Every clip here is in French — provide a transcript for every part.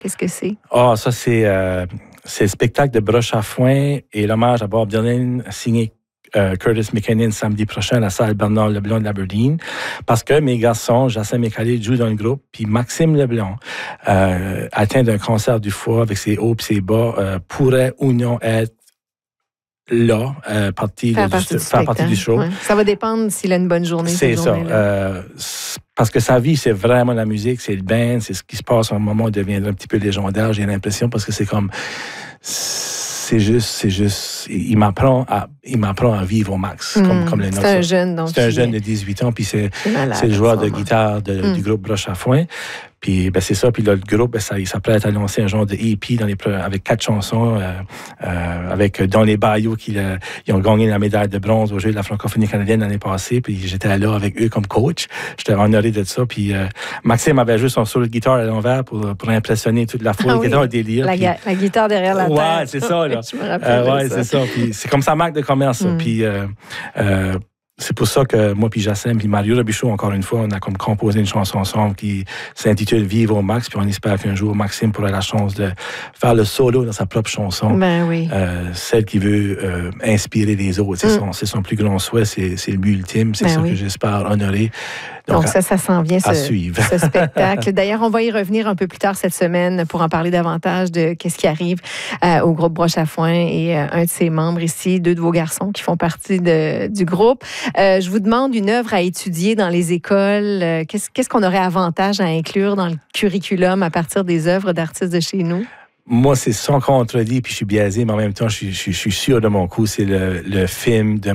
Qu'est-ce que c'est? Ah, ça, c'est le spectacle de Broche à foin et l'hommage à Bob Dylan signé Curtis McKinnon samedi prochain à la salle Bernard Leblanc de l'Aberdeen, parce que mes garçons, Jacinthe et Khalid, jouent dans le groupe, puis Maxime Leblanc, atteint d'un cancer du foie avec ses hauts et ses bas, pourrait ou non être là, faire partie du show. Ouais. Ça va dépendre s'il a une bonne journée. C'est ça. Parce que sa vie, c'est vraiment la musique, c'est le band, c'est ce qui se passe à un moment où il deviendra un petit peu légendaire, j'ai l'impression, parce que c'est comme... C'est juste, il m'apprend à vivre au max, comme les nôtres. C'est un jeune, donc. C'est un jeune de 18 ans, puis c'est le joueur de guitare du groupe Broche à foin. Puis c'est ça, puis là, le groupe, il s'apprête à lancer un genre de EP avec 4 chansons, avec dans les bayous ils ont gagné la médaille de bronze au Jeu de la francophonie canadienne l'année passée, puis j'étais là avec eux comme coach. J'étais honoré de ça, puis Maxime avait joué son solo de guitare à l'envers pour impressionner toute la foule qui était dans le délire. La guitare derrière la tête. Ouais, c'est ça, là. Je me rappelle c'est ça. Puis c'est comme sa marque de commerce, ça. Puis c'est pour ça que moi puis Jacinthe puis Mario Robichaud, encore une fois, on a comme composé une chanson ensemble qui s'intitule Vivre au max, puis on espère qu'un jour Maxime pourra la chance de faire le solo dans sa propre chanson. Ben oui. Celle qui veut inspirer les autres. C'est son plus grand souhait, c'est le but ultime, c'est ça que j'espère honorer. Donc ça s'en vient, ce spectacle. D'ailleurs, on va y revenir un peu plus tard cette semaine pour en parler davantage de qu'est-ce qui arrive au groupe Broche à foin et un de ses membres ici, 2 de vos garçons qui font partie du groupe. Je vous demande une œuvre à étudier dans les écoles. Qu'est-ce qu'on aurait avantage à inclure dans le curriculum à partir des œuvres d'artistes de chez nous? Moi, c'est sans contredit, puis je suis biaisé, mais en même temps, je suis sûr de mon coup. C'est le film de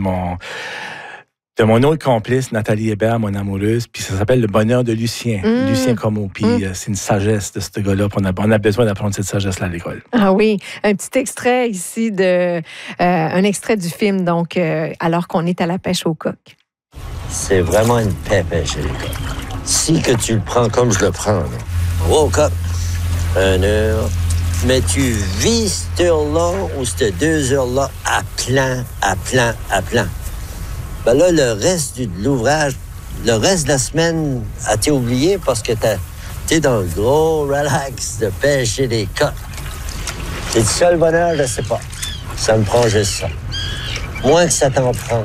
mon autre complice, Nathalie Hébert, mon amoureuse, puis ça s'appelle Le bonheur de Lucien. Lucien Comeau, puis c'est une sagesse de ce gars-là, puis on a besoin d'apprendre cette sagesse-là à l'école. Ah oui, un petit extrait ici un extrait du film, donc, alors qu'on est à la pêche au coq. C'est vraiment une pêche chez les coqs. Si que tu le prends comme je le prends, là. Au coq, 1 heure, mais tu vis cette heure-là ou cette 2 heures-là à plein. Ben là, le reste de l'ouvrage, le reste de la semaine, a été oublié parce que t'es dans le gros relax de pêcher des coqs. C'est le seul bonheur, je sais pas. Ça me prend juste ça. Moins que ça t'en prend,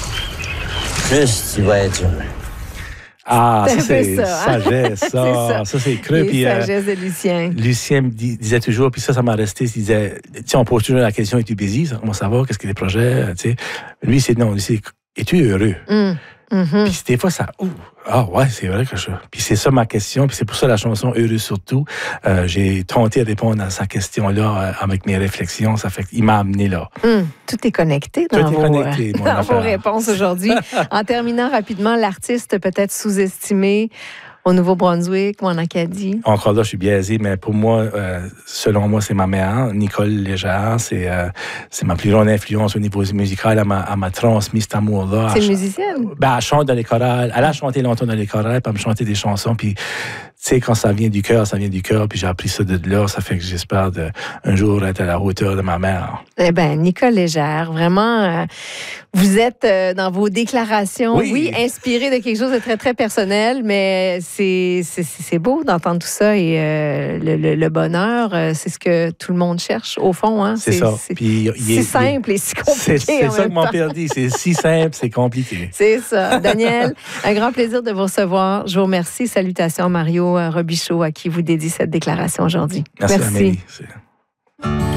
plus tu vas être heureux. Ah, ça, c'est sagesse, ça. Ça, c'est creux. Puis sagesse de Lucien. Lucien me disait toujours, puis ça m'a resté, il disait, tu sais, on pose toujours la question, es-tu busy? Comment ça va? Qu'est-ce que les projets? Tu sais. Lui, c'est non. Lui, c'est, es-tu heureux? Puis des fois, ça... Ah ouais, c'est vrai que je... Puis c'est ça ma question, puis c'est pour ça la chanson Heureux surtout. J'ai tenté de répondre à sa question-là avec mes réflexions. Ça fait qu'il m'a amené là. Tout est connecté dans vos réponses aujourd'hui. En terminant rapidement, l'artiste peut-être sous-estimé au Nouveau-Brunswick ou en Acadie? Encore là, je suis biaisé, mais pour moi, selon moi, c'est ma mère, Nicole Légère. C'est ma plus grande influence au niveau musical. Elle m'a transmis cet amour-là. C'est musicienne? Elle chante dans les chorales. Elle a chanté longtemps dans les chorales, puis elle me chantait des chansons. Puis, tu sais, quand ça vient du cœur, ça vient du cœur. Puis j'ai appris ça de là. Ça fait que j'espère un jour être à la hauteur de ma mère. Eh bien, Nicole Légère, vraiment, vous êtes dans vos déclarations, oui, inspiré de quelque chose de très, très personnel, mais c'est beau d'entendre tout ça et le bonheur, c'est ce que tout le monde cherche, au fond. Hein? C'est ça. C'est simple et si compliqué. C'est ça que mon père dit, c'est si simple, c'est compliqué. C'est ça. Daniel, un grand plaisir de vous recevoir. Je vous remercie. Salutations Mario Robichaud, à qui vous dédie cette déclaration aujourd'hui. Merci.